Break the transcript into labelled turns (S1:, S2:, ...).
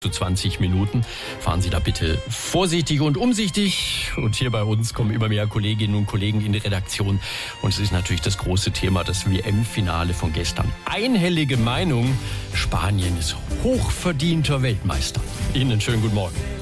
S1: zu 20 Minuten. Fahren Sie da bitte vorsichtig und umsichtig. Und hier bei uns kommen immer mehr Kolleginnen und Kollegen in die Redaktion. Und es ist natürlich das große Thema, das WM-Finale von gestern. Einhellige Meinung, Spanien ist hochverdienter Weltmeister. Ihnen einen schönen guten Morgen.